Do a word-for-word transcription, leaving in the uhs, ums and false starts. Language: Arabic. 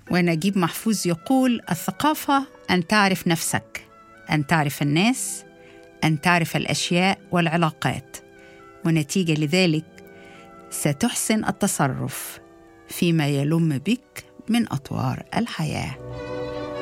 ونجيب محفوظ يقول: الثقافة أن تعرف نفسك، أن تعرف الناس، أن تعرف الأشياء والعلاقات، ونتيجة لذلك ستحسن التصرف فيما يلم بك من أطوار الحياة.